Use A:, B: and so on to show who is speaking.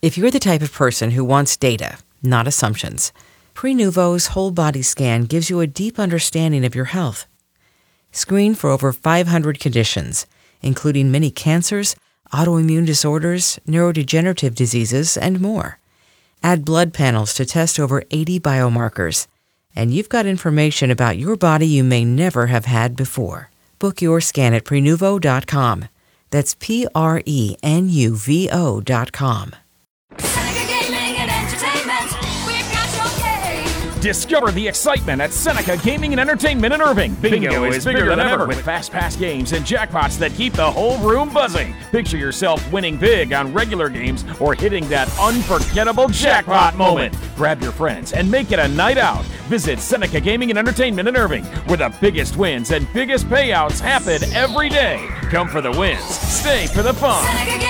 A: If you're the type of person who wants data, not assumptions, Prenuvo's whole body scan gives you a deep understanding of your health. Screen for over 500 conditions, including many cancers, autoimmune disorders, neurodegenerative diseases, and more. Add blood panels to test over 80 biomarkers, and you've got information about your body you may never have had before. Book your scan at Prenuvo.com. That's Prenuvo.com.
B: Seneca Gaming and Entertainment, we've got your game.
C: Discover the excitement at Seneca Gaming and Entertainment in Irving. Bingo is bigger than ever with fast pass games and jackpots that keep the whole room buzzing. Picture yourself winning big on regular games or hitting that unforgettable jackpot moment. Grab your friends and make it a night out. Visit Seneca Gaming and Entertainment in Irving, where the biggest wins and biggest payouts happen every day. Come for the wins, stay for the fun.
B: Seneca